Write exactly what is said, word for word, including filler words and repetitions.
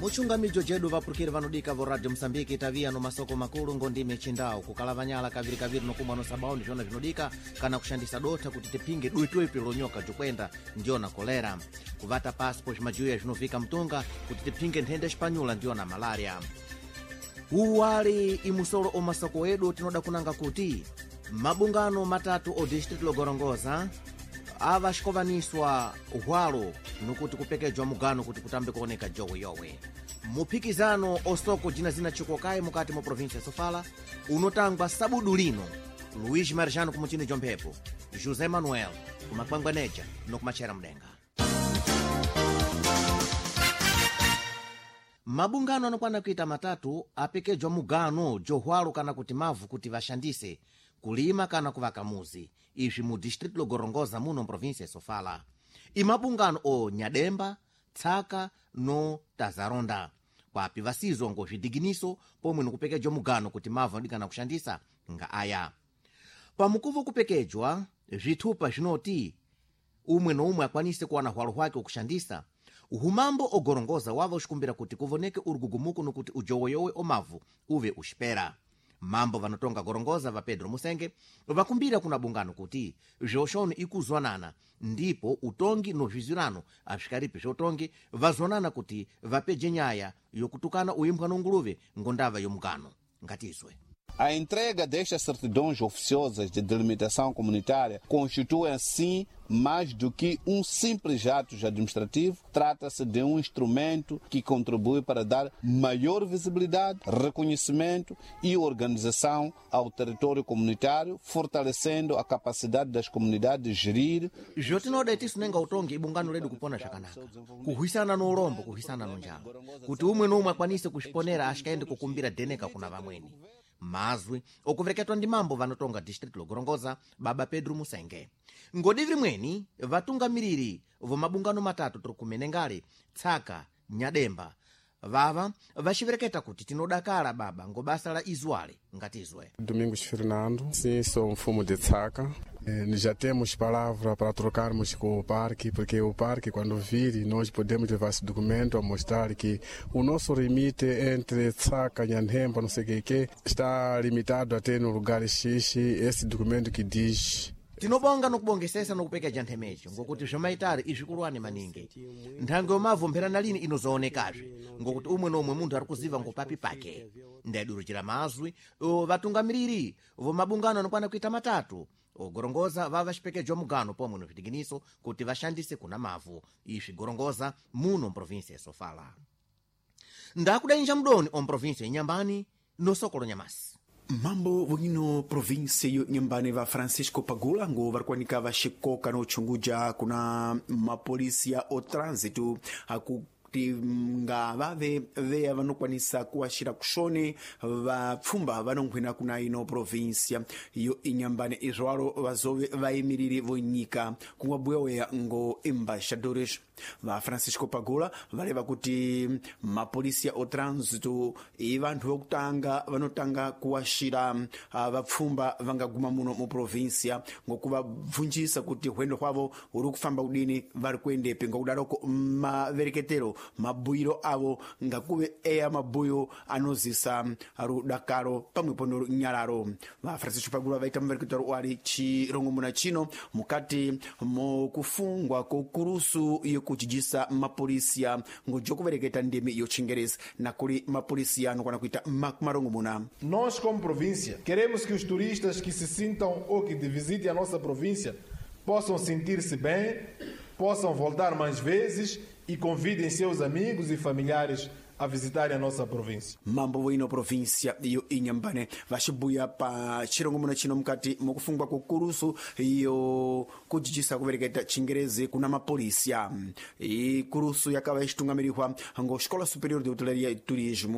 muchungamidzo jedu vapurukiri vanodika vo radio Msambiki tavia no masoko makulu ngondime chindau kukala vanyala kavirikaviri nokumwa nosabawo ndizvona zvinodika kana kushandisa dota kuti tipinge duitwepi lonyoka jokwenda ndiona kolera kuvata passport majuya zvinovhika mtunga kuti tipinge nthenda xipanyula ndiona malaria. uwali imusolo omasoko edu tinoda kunanga kuti mabungano matatu o district logorongoza ava xikovaniswa uhwalo nokuti kupekejwa mugano kuti kutambe kuoneka jowe yowe muphikizano osoko jina zina chikokayi mukati mu provinsia ya Sofala unotangwa sabudu lino. Luiz Marjano kumuchini jomphepo, José Manuel kumakwangwaneja nokumachera mdenga. Mabungano anokwana kuita matatu apekejwa mugano johwalo kana kuti mavu kuti vashandise kulima kana kuvaka muzi izvi mu district logorongoza muno provinsia ya Sofala. Imabungano o Nyademba, Tsaka no Tazaronda kwapi vasizo ngo zvidiginiso pomwe nokupekejwa mugano kuti mavu anodikana kushandisa nga aya. Pamukuvo kupekejwa zvithupa zvinoti umwe noumwe akwanise kuwana hwalo hwake okushandisa uhumambo ogorongoza wava uxikumbira kuti kuvoneke urugugumuko nokuti ujowoyowe omavu uve uxipera. Mambo vanotonga gorongoza va Pedro Musenge vakumbira kuna bungano kuti zvoxono ikuzwanana ndipo utongi no zvizirano asvikaripi zvotongi vazwanana kuti vapeje nyaya yokutukana uyimbwa nonguluve ngondava yomugano ngatizwe. A entrega destas certidões oficiosas de delimitação comunitária constitui assim mais do que um simples ato administrativo. Trata-se de um instrumento que contribui para dar maior visibilidade, reconhecimento e organização ao território comunitário, fortalecendo a capacidade das comunidades de gerir. Jotinoda tisu nenga utongi ibungano ledu kupona chakanaka kuhuisana no ulombo kuhuisana no njala kuti umwe nomwe akwanise kuxiponera axikaende kukumbira deneka kuna vamweni. Mazwi okuvereketwa ndi mambo vanotonga district logorongoza baba Pedro Musenge ngodiviri mweni vatungamiriri vo mabungano matatu turikumenengale Tsaka Nyademba vava vaxivereketa kuti tinodakala baba ngobasa la izwale ngatizwe. Domingos Fernando, sim, sou um fumo de Tsaka. Eh, já temos palavra para trocarmos com o parque, porque o parque, quando vir, nós podemos levar esse documento a mostrar que o nosso limite entre Tsaka e Nyademba, não sei o que, que, está limitado até no lugar X, esse documento que diz. Tinobonga nokubongesesa nokupekeja nthemecho ngokuti zvomaitali izvikulwane maningi nthango yomavu mpherana lini inozoonekazve ngokuti umwe nomwe munthu ari kuziva ngopapi pake ndayadulukira mazwi vatungamiriri vo mabungano anokwana kuita matatu ogorongoza vava xipekejwa mugano pomwe no vidiginiso kuti vashandise kuna mavu izvi gorongoza muno mprovinsia ya Sofala. Ndakudainja mdoni o mprovinsia Inhambane no Sokolo Nyamasi. Mambo wino provinsia yo Inhambane va Francisco Pagula ngo varikwanika vaxikoka no chunguja kuna mapolisia o trânsito aku nga vave veya vanokwanisa kuwashira kushone vapfumba vanongwena kuna ino provinsia yo Inhambane izvalo vazove vayimiriri vonyika kumwabweya ngo embaixadores va Francisco Pagula valeva kuti mapolisia o trânsito e vanthu vokutanga vanotanga kuwashira uh, vapfumba vangaguma muno mu provinsia ngokuvabvunjisa kuti hwendo hwavo uri kufamba udini vari kuendepe ngokudaroko mavereketero mabuyiro avo ngakuve eya mabuyo anozisa rudakaro pamwepo no nyararo. Va Francisco Pagula vaita mavereketero wali chirongomuna chino mukati mokufungwa kokurusu yokuchijisa mapolisia ngojokuvereketa ndimi yoChingerezi na kuli mapolisia anokwana kuita marongomuna. Nós como província queremos que os turistas que se sintam ou que visitem a nossa província possam sentir-se bem, possam voltar mais vezes e convidem seus amigos e familiares a visitar a nossa província. Mambo wino província yo Inhambane vaxibuya pa chirongomuna chino mukati mokufungwa kokurusu iyo kujijisa kuvereketa Chingerezi kuna mapolisia. E kurusu yakava ixitungamirirwa ngo Escola Superior de Hotelaria e Turismo